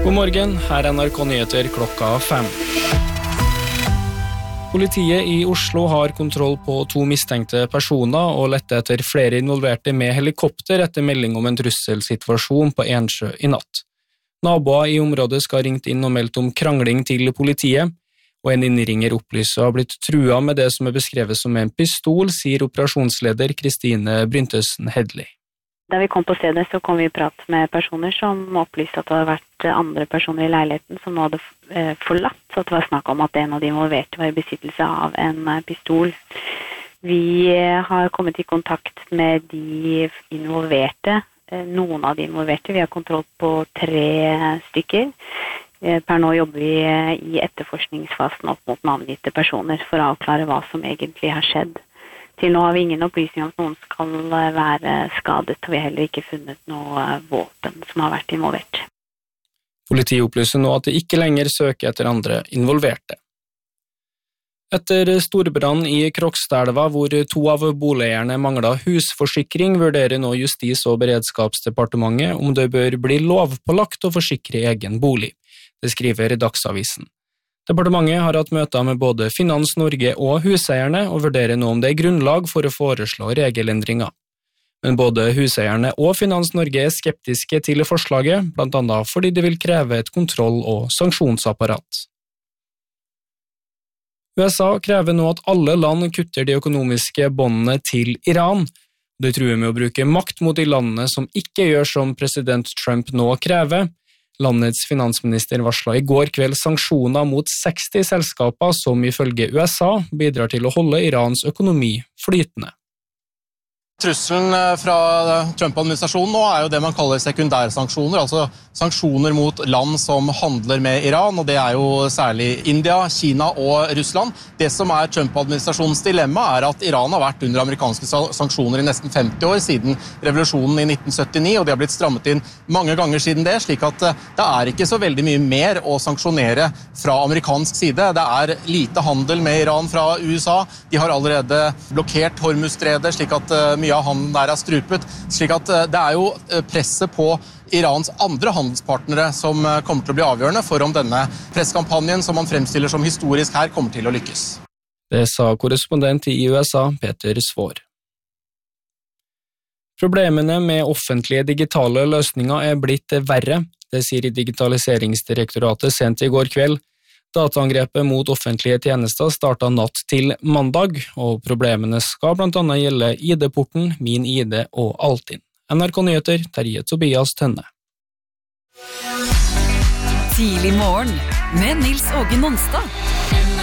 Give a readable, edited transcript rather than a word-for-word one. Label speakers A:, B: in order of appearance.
A: God morgen, her NRK Nyheter klokka 5. Politiet i Oslo har kontroll på 2 mistenkte personer og lette etter flere involverte med helikopter etter melding om en trusselsituasjon på Ensjø i natt. Naboer i området skal ha ringt inn og meldt om krangling til politiet, og en innringer opplyser å ha blitt trua med det som er beskrevet som en pistol, sier operasjonsleder Kristine Bryntesen Hedli.
B: Da vi kom på stedet, så kom vi i prat med personer som opplyste at det hadde vært andre personer i leiligheten som nå hadde forlatt, så det var snakk om at en av de involverte var i besittelse av en pistol. Vi har kommet i kontakt med de involverte, noen av de involverte. Vi har kontroll på 3 stykker. Per nå jobber vi i etterforskningsfasen opp mot navngitte personer for å avklare hva som egentlig har skjedd. Til nå har vi ingen opplysning om at noen skal være skadet, og vi har heller ikke funnet noe våpen som har vært involvert.
A: Politiet opplyser nå at det ikke lenger søker etter andre involverte. Etter storbrann i Krokstadelva, hvor 2 av boligeierne manglet husforsikring, vurderer nå Justis- og beredskapsdepartementet om det bør bli lovpålagt å forsikre egen bolig. Det skriver Dagsavisen. Departementet har hatt møter med både Finans Norge og huseierne og vurderer nå om det er grunnlag for å foreslå regelendringer. Men både huseierne og Finans Norge er skeptiske til forslaget, blant annet fordi det vil kreve et kontroll- og sanksjonsapparat. USA krever nå at alle land kutter de økonomiske båndene til Iran. Det truer med å bruke makt mot de landene som ikke gjør som president Trump nå krever. Landets finansminister varslet i går kveld sanksjoner mot 60 selskaper som ifølge USA bidrar til å holde Irans økonomi flytende.
C: Trusselen fra Trump-administrasjonen nå er jo det man kaller sekundærsanksjoner, altså sanksjoner mot land som handler med Iran, og det er jo særlig India, Kina og Russland. Det som er Trump-administrasjonens dilemma er at Iran har vært under amerikanske sanksjoner i nesten 50 år siden revolusjonen i 1979, og de har blitt strammet inn mange ganger siden det, slik at det er ikke så veldig mye mer å sanksjonere fra amerikansk side. Det er lite handel med Iran fra USA, de har allerede blokkert Hormuzstredet, slik at mye av handelen der er strupet, slik at det er jo presset på Irans andre handelspartnere som kommer til å bli avgjørende for om denne presskampanjen som man fremstiller som historisk her kommer til å lykkes.
A: Det sa korrespondent i USA, Peter Svår. Problemene med offentlige digitale løsninger er blitt verre, det sier Digitaliseringsdirektoratet sent i går kveld. Dataangrepet mot offentlige tjenester startet natt til mandag, og problemene skal blant annet gjelde ID-porten, Min ID og Altinn. NRK Nyheter, Terje Tobias Tønne.
D: Tidlig morgen med Nils Åge Nonstad.